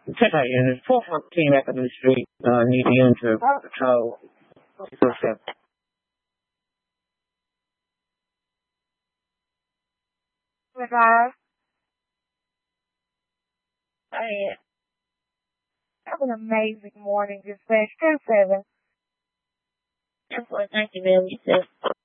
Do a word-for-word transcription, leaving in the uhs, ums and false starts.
Tonight, and there's four fourteen back up in the street, uh, near the end to patrol. Guys, hey, have an amazing morning. Just finished ten seven. Thank you, man. You too.